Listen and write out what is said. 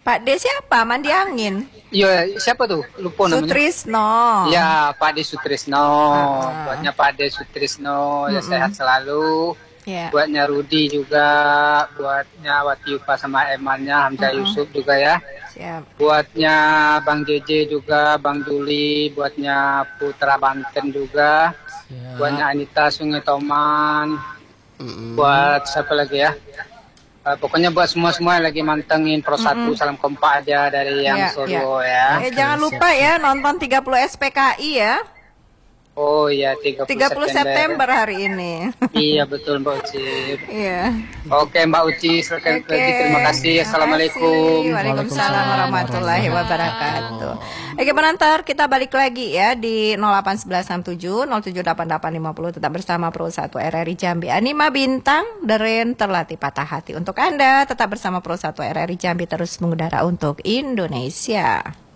Pak D siapa? Mandi angin. Iya, siapa tuh? Lupa namanya. Sutrisno. Ya, Pak D Sutrisno. Ah. Buatnya Pak D Sutrisno, ya Mm-mm. sehat selalu. Ya. Buatnya Rudi juga, buatnya Wati Upa sama emannya Hamzah Yusuf juga ya. Siap. Buatnya Bang JJ juga, Bang Juli, buatnya Putra Banten juga. Buatnya Anita Sungai Toman. Buat siapa lagi ya? Pokoknya buat semua-semua yang lagi mantengin Pro 1 salam kompak aja dari yang Solo ya. Jangan lupa ya nonton 30 SPKI ya. Oh iya, 30 September hari ini. Iya betul Mbak Uci. Iya. Oke Mbak Uci, sekali lagi terima kasih. Assalamualaikum. Waalaikumsalam warahmatullahi wabarakatuh. Oke penonton, kita balik lagi ya di 081167 078850. Tetap bersama Pro 1 RRI Jambi. Anima Bintang, Deren terlatih patah hati. Untuk Anda tetap bersama Pro 1 RRI Jambi terus mengudara untuk Indonesia.